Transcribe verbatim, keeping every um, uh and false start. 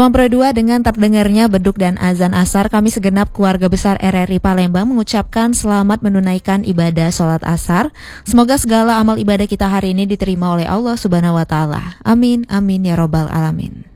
Selamat berdua dengan terdengarnya beduk dan azan asar, kami segenap keluarga besar R R I Palembang mengucapkan selamat menunaikan ibadah sholat asar. Semoga segala amal ibadah kita hari ini diterima oleh Allah Subhanahu wa Ta'ala. Amin, amin ya robbal alamin.